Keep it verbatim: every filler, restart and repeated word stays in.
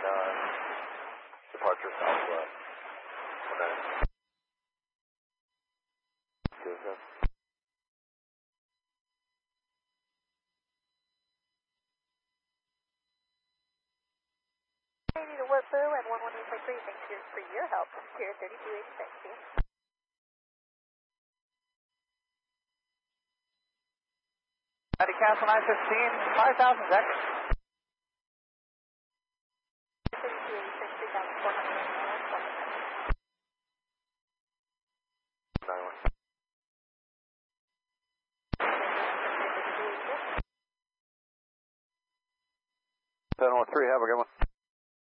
nine, departure southwest. Okay. Good, good. I need a work boo and one one eight point three. Thanks for, for your help. Tier thirty-two eighty-six. Ready, Castle nine fifteen, five thousand seconds. thirty-two eighty-six, three thousand four hundred one. nine one. thirty-two eighty-six. seven one three, have a good one.